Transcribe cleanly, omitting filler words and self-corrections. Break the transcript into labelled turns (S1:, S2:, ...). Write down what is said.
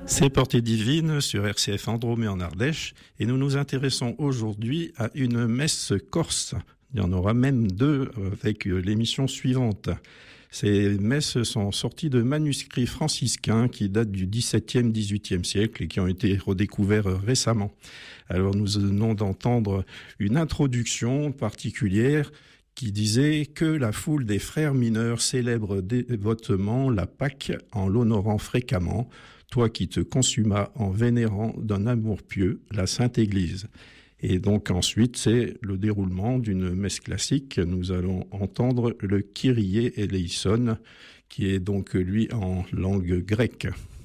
S1: C'est Portée Divine sur RCF Andromé en Ardèche et nous nous intéressons aujourd'hui à une messe corse. Il y en aura même deux avec l'émission suivante. Ces messes sont sorties de manuscrits franciscains qui datent du XVIIe, XVIIIe siècle et qui ont été redécouverts récemment. Alors nous venons d'entendre une introduction particulière qui disait que la foule des frères mineurs célèbre dévotement la Pâque en l'honorant fréquemment, toi qui te consumas en vénérant d'un amour pieux la Sainte Église. Et donc ensuite, c'est le déroulement d'une messe classique. Nous allons entendre le Kyrie eleison, qui est donc lui en langue grecque.